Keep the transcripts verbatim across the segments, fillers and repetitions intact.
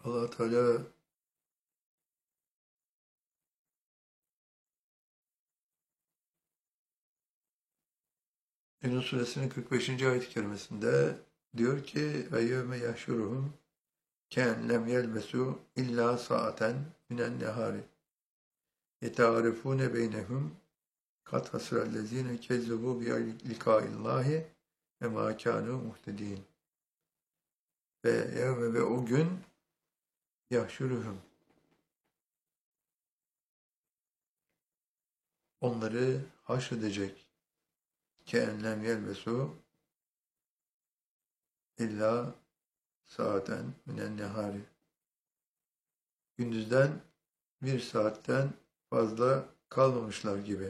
Allah Teala Yunus Suresinin kırk beşinci ayet-i kerimesinde diyor ki ve yevme yahşuruhum ken lem yelbesu illa saaten minen nehari yeta'arifune beynehum kat hasrellezine kezzebu bi likaillahi ve ma kanu muhtedin ve yevme ve o gün yahşuruhum onları haşredecek ki enlem yelbesu illa saaten minen nehari gündüzden bir saatten fazla kalmamışlar gibi.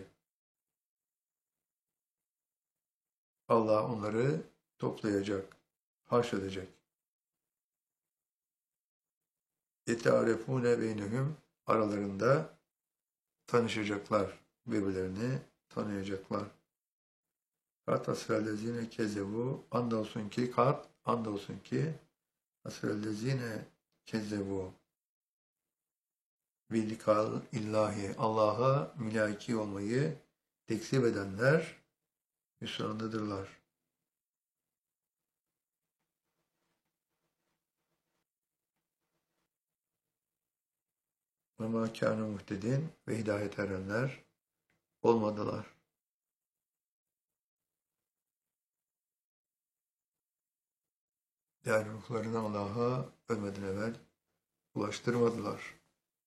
Allah onları toplayacak, haşredecek. Yetearefune beynehum aralarında tanışacaklar, birbirlerini tanıyacaklar. Kat asrellezine kezebu andolsun ki kat andolsun ki asrellezine kezebu bilikal illahi Allah'a mülaki olmayı tekzip edenler hüsrandadırlar. Ve mâ kâne muhtedin ve hidayet erenler olmadılar. Yani ruhlarını Allah'a ölmeden evvel ulaştırmadılar.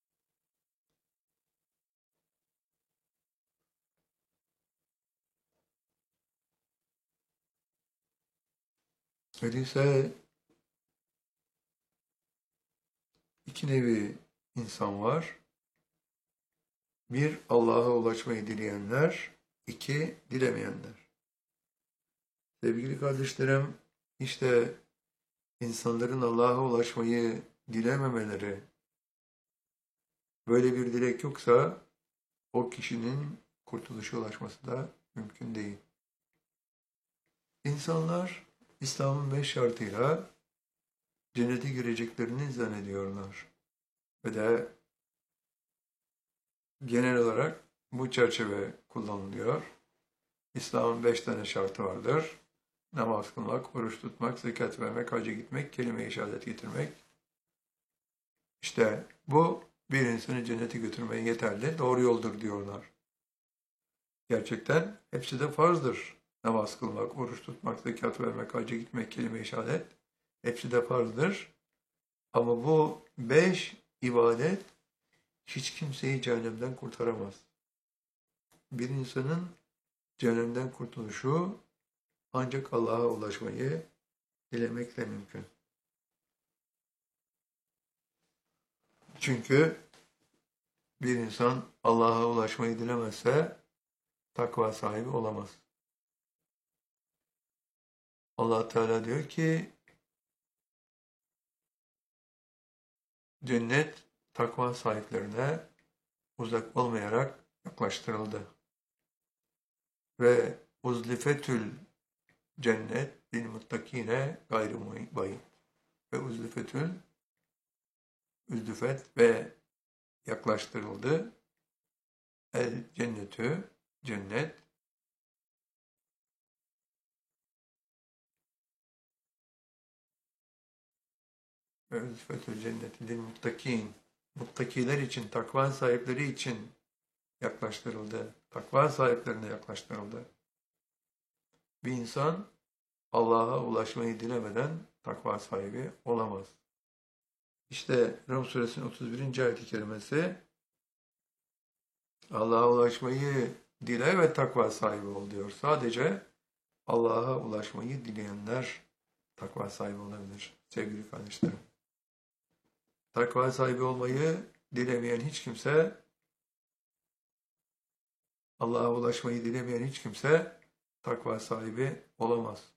Öyleyse iki nevi insan var. Bir, Allah'a ulaşmayı dileyenler, iki, dilemeyenler. Sevgili kardeşlerim, işte insanların Allah'a ulaşmayı dilememeleri, böyle bir dilek yoksa o kişinin kurtuluşa ulaşması da mümkün değil. İnsanlar İslam'ın beş şartıyla cennete gireceklerini zannediyorlar. Ve de genel olarak bu çerçeve kullanılıyor. İslam'ın beş tane şartı vardır. Namaz kılmak, oruç tutmak, zekat vermek, hacca gitmek, kelime-i şehadet getirmek. İşte bu bir insanı cennete götürmeye yeterli, doğru yoldur diyorlar. Gerçekten hepsi de farzdır. Namaz kılmak, oruç tutmak, zekat vermek, hacca gitmek, kelime-i şehadet. Hepsi de farzdır. Ama bu beş ibadet hiç kimseyi cehennemden kurtaramaz. Bir insanın cehennemden kurtuluşu ancak Allah'a ulaşmayı dilemekle mümkün. Çünkü bir insan Allah'a ulaşmayı dilemezse takva sahibi olamaz. Allah Teala diyor ki cennet takva sahiplerine uzak olmayarak yaklaştırıldı. Ve uzlifetül cennet lil muttakine gayrı bayit. Ve uzlifetül üzdüfet ve yaklaştırıldı. El cennetü cennet ve üzdüfetül cenneti lil muttakin muttakiler için, takva sahipleri için yaklaştırıldı. Takva sahiplerine yaklaştırıldı. Bir insan Allah'a ulaşmayı dilemeden takva sahibi olamaz. İşte Rum suresinin otuz birinci ayet-i kerimesi Allah'a ulaşmayı dile ve takva sahibi ol diyor. Sadece Allah'a ulaşmayı dileyenler takva sahibi olabilir sevgili kardeşlerim. Takva sahibi olmayı dilemeyen hiç kimse, Allah'a ulaşmayı dilemeyen hiç kimse takva sahibi olamaz.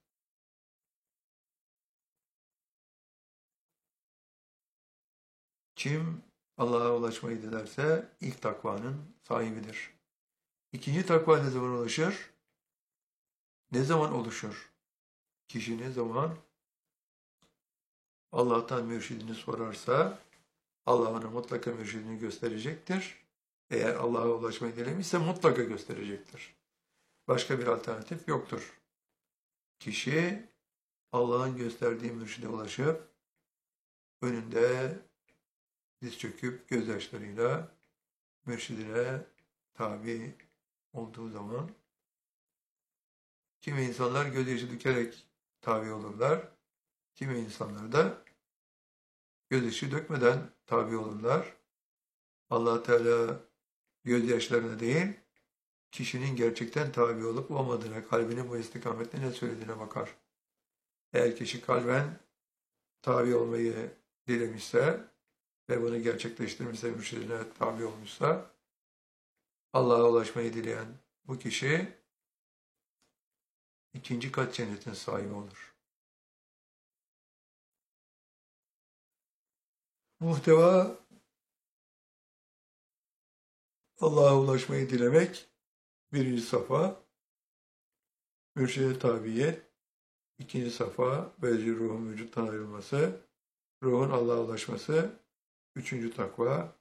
Kim Allah'a ulaşmayı dilerse ilk takvanın sahibidir. İkinci takva ne zaman ulaşır? Ne zaman oluşur? Kişi ne zaman Allah'tan mürşidini sorarsa Allah ona mutlaka mürşidini gösterecektir. Eğer Allah'a ulaşmayı dilemişse mutlaka gösterecektir. Başka bir alternatif yoktur. Kişi Allah'ın gösterdiği mürşide ulaşıp önünde diz çöküp gözyaşlarıyla mürşidine tabi olduğu zaman kimi insanlar gözyaşı dökerek tabi olurlar. Kimi insanlar da gözyaşı dökmeden tabi olurlar. Allah Teala gözyaşlarına değil, kişinin gerçekten tabi olup olmadığına, kalbinin bu istikamette ne söylediğine bakar. Eğer kişi kalben tabi olmayı dilemişse ve bunu gerçekleştirmişse, mürşidine tabi olmuşsa, Allah'a ulaşmayı dileyen bu kişi ikinci kat cennetin sahibi olur. Muhteva Allah'a ulaşmayı dilemek birinci safa, mürşide tabiyet, ikinci safa, böylece ruhun vücuttan ayrılması, ruhun Allah'a ulaşması, üçüncü takva,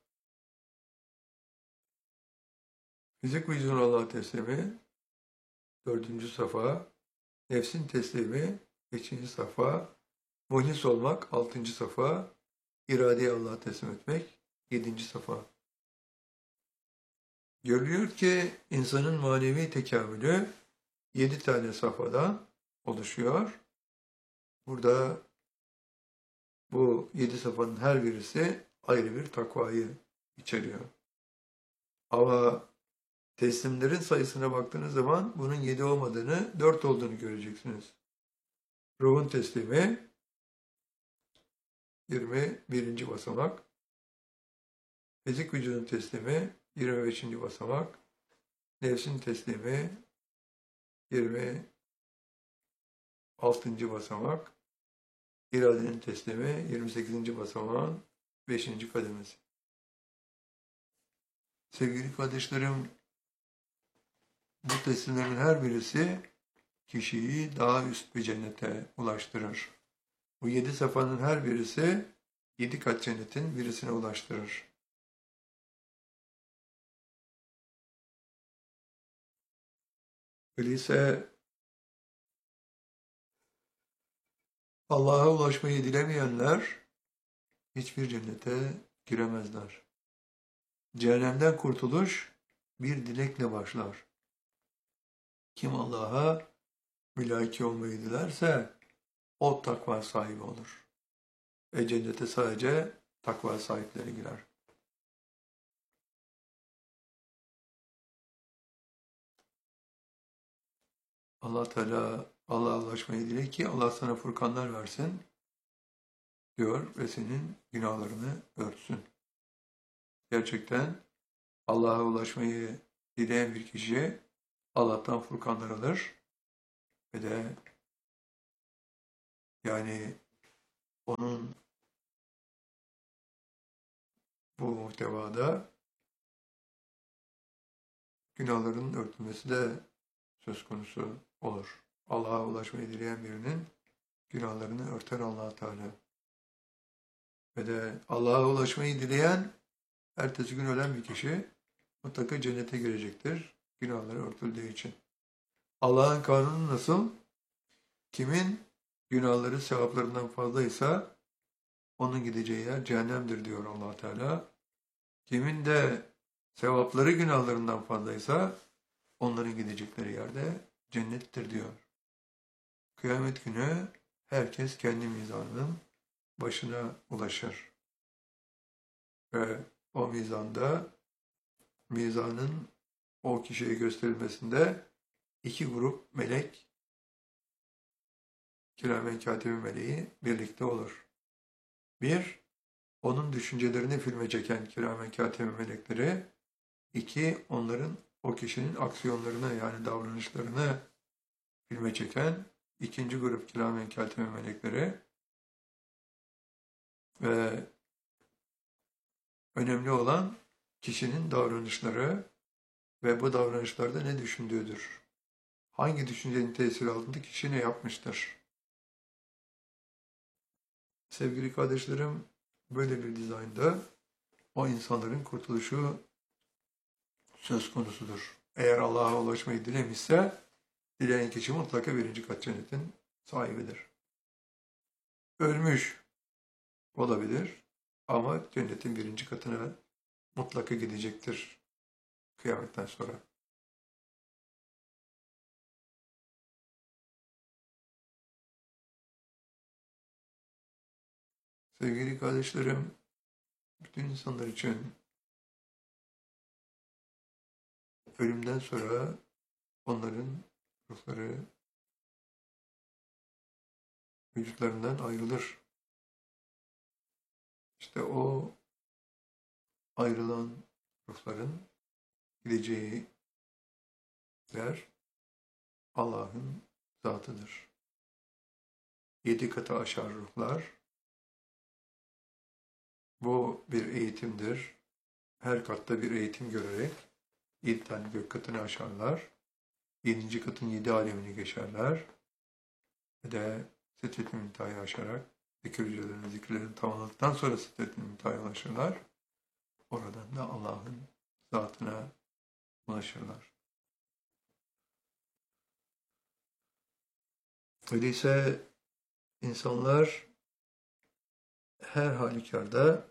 fizik vücudun Allah'a teslimi, dördüncü safa, nefsin teslimi, beşinci safa, muhlis olmak, altıncı safa, iradeyi Allah'a teslim etmek, yedinci safa. Görülüyor ki insanın manevi tekamülü yedi tane safhadan oluşuyor. Burada bu yedi safhanın her birisi ayrı bir takvayı içeriyor. Ama teslimlerin sayısına baktığınız zaman bunun yedi olmadığını, dört olduğunu göreceksiniz. Ruhun teslimi yirmi birinci basamak, fizik vücudun teslimi yirmi beşinci basamak, nefsin teslimi yirmi altıncı basamak, iradenin teslimi yirmi sekizinci basamağın beşinci kademesi. Sevgili kardeşlerim, bu teslimlerin her birisi kişiyi daha üst bir cennete ulaştırır. Bu yedi safhanın her birisi yedi kat cennetin birisine ulaştırır. Öyleyse Allah'a ulaşmayı dilemeyenler hiçbir cennete giremezler. Cehennemden kurtuluş bir dilekle başlar. Kim Allah'a mülaki olmayı dilerse o takva sahibi olur. Ve cennete sadece takva sahipleri girer. Allah Teala Allah'a ulaşmayı dile ki Allah sana furkanlar versin diyor ve senin günahlarını örtsün. Gerçekten Allah'a ulaşmayı dileyen bir kişi Allah'tan furkanlar alır ve de yani onun bu muhtevada günahlarının örtülmesi de söz konusu olur. Allah'a ulaşmayı dileyen birinin günahlarını örter Allah Teala. Ve de Allah'a ulaşmayı dileyen ertesi gün ölen bir kişi mutlaka cennete girecektir. Günahları örtüldüğü için. Allah'ın kanunu nasıl? Kimin günahları sevaplarından fazlaysa onun gideceği yer cehennemdir diyor Allah Teala. Kimin de sevapları günahlarından fazlaysa onların gidecekleri yerde cennettir diyor. Kıyamet günü herkes kendi mizanının başına ulaşır. Ve o mizanda, mizanın o kişiye gösterilmesinde iki grup melek, kiramen katibi meleği birlikte olur. Bir, onun düşüncelerini filme çeken kiramen katibi melekleri. İki, onların o kişinin aksiyonlarını yani davranışlarını filme çeken ikinci grup kiramen katibi melekleri. Ve önemli olan kişinin davranışları ve bu davranışlarda ne düşündüğüdür. Hangi düşüncenin tesiri altında kişi ne yapmıştır? Sevgili kardeşlerim, böyle bir dizaynda o insanların kurtuluşu söz konusudur. Eğer Allah'a ulaşmayı dilemişse, dileyen kişi mutlaka birinci kat cennetin sahibidir. Ölmüş olabilir ama cennetin birinci katına mutlaka gidecektir kıyametten sonra. Sevgili kardeşlerim, bütün insanlar için ölümden sonra onların ruhları vücutlarından ayrılır. İşte o ayrılan ruhların gideceği yer Allah'ın zatıdır. Yedi katı aşar ruhlar. Bu bir eğitimdir. Her katta bir eğitim görerek yedi tane gök katını aşarlar. Yedinci katın yedi alemini geçerler. Ve de Sidret-i Münteha'yı aşarak zikir yücelerinin zikirlerini tamamladıktan sonra Sidret-i Münteha'ya ulaşırlar. Oradan da Allah'ın zatına ulaşırlar. Öyleyse insanlar her halükarda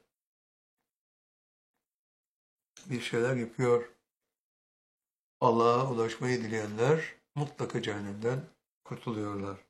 bir şeyler yapıyor. Allah'a ulaşmayı dileyenler mutlaka cehennemden kurtuluyorlar.